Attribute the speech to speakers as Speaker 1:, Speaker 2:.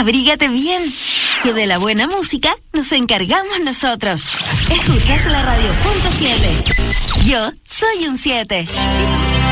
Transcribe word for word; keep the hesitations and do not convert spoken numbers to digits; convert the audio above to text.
Speaker 1: abrígate bien, que de la buena música nos encargamos nosotros. Escuchas la radio punto siete. Yo soy un siete.